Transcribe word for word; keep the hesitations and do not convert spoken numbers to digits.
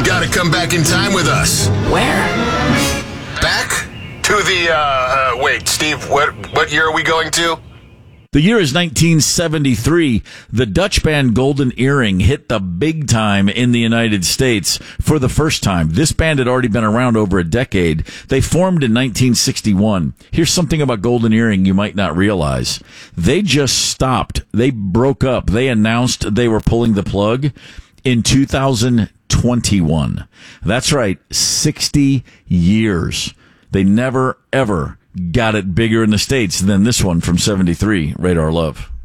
got to come back in time with us. Where? Back to the, uh, uh, wait, Steve, what, what year are we going to? The year is nineteen seventy-three. The Dutch band Golden Earring hit the big time in the United States for the first time. This band had already been around over a decade. They formed in nineteen sixty-one. Here's something about Golden Earring you might not realize. They just stopped. They broke up. They announced they were pulling the plug in two thousand twenty-one. That's right, sixty years. They never, ever got it bigger in the States than this one from seventy-three, Radar Love.